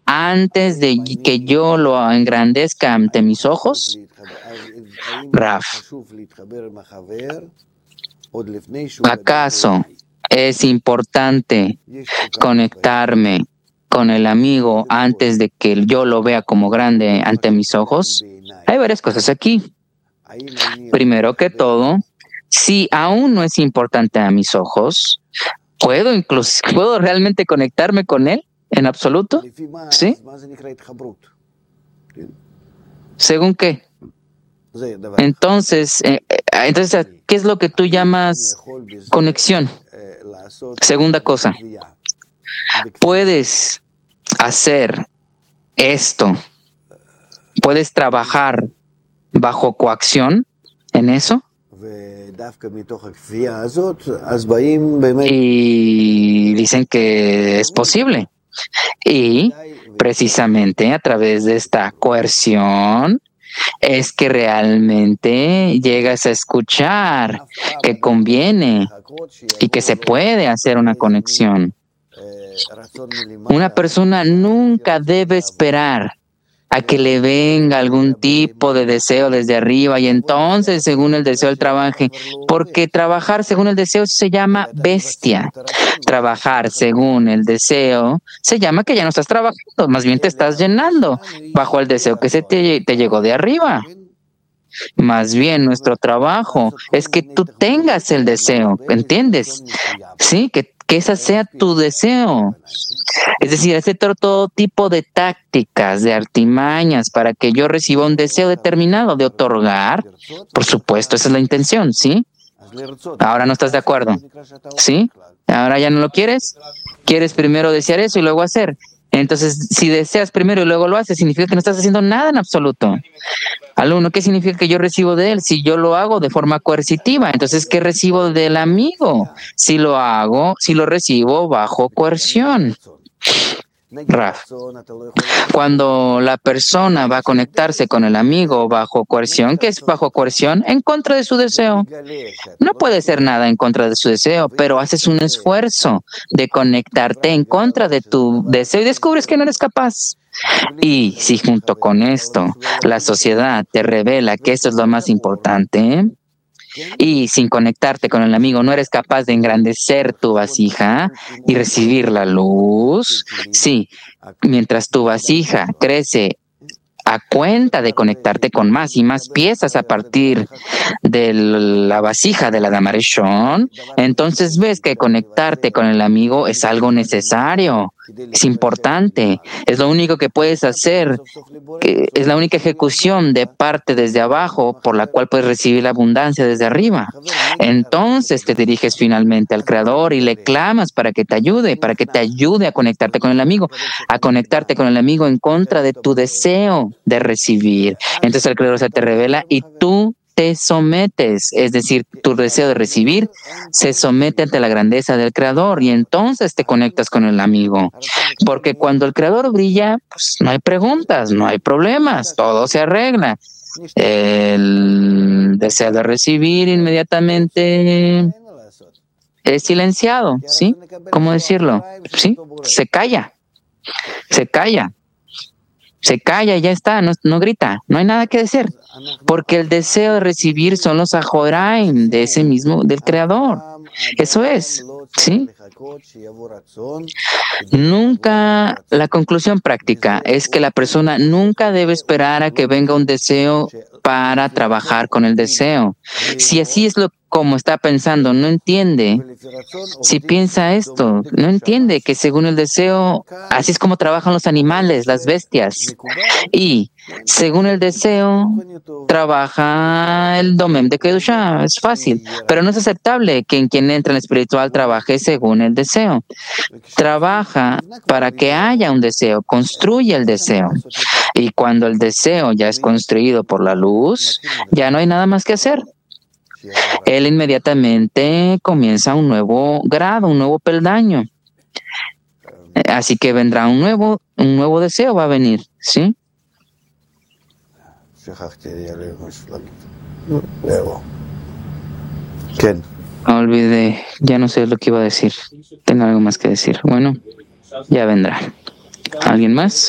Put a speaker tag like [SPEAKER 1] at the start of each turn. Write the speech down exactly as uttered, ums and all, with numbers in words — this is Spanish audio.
[SPEAKER 1] antes de que yo lo engrandezca ante mis ojos? Raf, ¿acaso es importante conectarme con el amigo antes de que yo lo vea como grande ante mis ojos? Hay varias cosas aquí. Primero que todo, si aún no es importante a mis ojos, ¿puedo incluso, ¿puedo realmente conectarme con él en absoluto? ¿Sí? ¿Según qué? Entonces, eh, entonces, ¿qué es lo que tú llamas conexión? Segunda cosa, ¿puedes hacer esto? ¿Puedes trabajar bajo coacción en eso? Y dicen que es posible. Y precisamente a través de esta coerción es que realmente llegas a escuchar que conviene y que se puede hacer una conexión. Una persona nunca debe esperar a que le venga algún tipo de deseo desde arriba y entonces según el deseo él trabaje, porque trabajar según el deseo se llama bestia. Trabajar según el deseo se llama que ya no estás trabajando, más bien te estás llenando bajo el deseo que se te, te llegó de arriba. Más bien nuestro trabajo es que tú tengas el deseo, ¿entiendes? Sí, que, que ese sea tu deseo. Es decir, hacer todo tipo de tácticas, de artimañas para que yo reciba un deseo determinado de otorgar. Por supuesto, esa es la intención, ¿sí? Ahora no estás de acuerdo, ¿sí? Ahora ya no lo quieres. Quieres primero desear eso y luego hacer. Entonces, si deseas primero y luego lo haces, significa que no estás haciendo nada en absoluto. Alumno, ¿qué significa que yo recibo de él? Si yo lo hago de forma coercitiva, entonces, ¿qué recibo del amigo? Si lo hago, si lo recibo bajo coerción. Raf, cuando la persona va a conectarse con el amigo bajo coerción, ¿qué es bajo coerción? En contra de su deseo. No puede ser nada en contra de su deseo, pero haces un esfuerzo de conectarte en contra de tu deseo y descubres que no eres capaz. Y si junto con esto la sociedad te revela que esto es lo más importante, y sin conectarte con el amigo no eres capaz de engrandecer tu vasija y recibir la luz, sí, mientras tu vasija crece a cuenta de conectarte con más y más piezas a partir de la vasija de la Dama Rishon, entonces ves que conectarte con el amigo es algo necesario, es importante, es lo único que puedes hacer, que es la única ejecución de parte desde abajo por la cual puedes recibir la abundancia desde arriba. Entonces te diriges finalmente al Creador y le clamas para que te ayude, para que te ayude a conectarte con el amigo, a conectarte con el amigo en contra de tu deseo de recibir. Entonces el Creador se te revela y tú te sometes, es decir, tu deseo de recibir se somete ante la grandeza del Creador y entonces te conectas con el amigo. Porque cuando el Creador brilla, pues no hay preguntas, no hay problemas, todo se arregla. El deseo de recibir inmediatamente es silenciado, ¿sí? ¿Cómo decirlo? ¿Sí? Se calla, se calla. Se calla y ya está, no, no grita, no hay nada que decir, porque el deseo de recibir son los ajoraim de ese mismo, del Creador. Eso es, ¿sí? Nunca, la conclusión práctica es que la persona nunca debe esperar a que venga un deseo para trabajar con el deseo. Si así es lo como está pensando, no entiende. Si piensa esto, no entiende que según el deseo, así es como trabajan los animales, las bestias. Y según el deseo, trabaja el domem de Kedusha. Es fácil, pero no es aceptable que en quien entra en el espiritual trabaje según el deseo. Trabaja para que haya un deseo, construye el deseo. Y cuando el deseo ya es construido por la luz, ya no hay nada más que hacer. Él inmediatamente comienza un nuevo grado, un nuevo peldaño. Así que vendrá un nuevo, un nuevo deseo, va a venir, ¿sí? Olvidé, ya no sé lo que iba a decir. Tengo algo más que decir. Bueno, ya vendrá. ¿Alguien más?